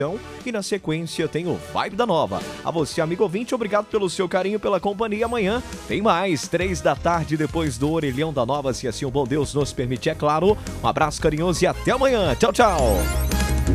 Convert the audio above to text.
E na sequência tem o Vibe da Nova. A você, amigo ouvinte, obrigado pelo seu carinho, pela companhia. Amanhã tem mais, 3 da tarde, depois do Orelhão da Nova, se assim o bom Deus nos permitir, é claro. Um abraço carinhoso e até amanhã. Tchau, tchau.